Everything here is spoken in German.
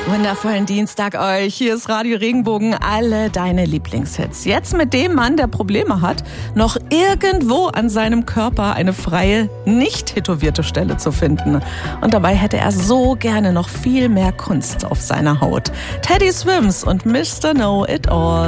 Wundervollen Dienstag euch. Hier ist Radio Regenbogen, alle deine Lieblingshits. Jetzt mit dem Mann, der Probleme hat, noch irgendwo an seinem Körper eine freie, nicht tätowierte Stelle zu finden. Und dabei hätte er so gerne noch viel mehr Kunst auf seiner Haut. Teddy Swims und Mr. Know It All.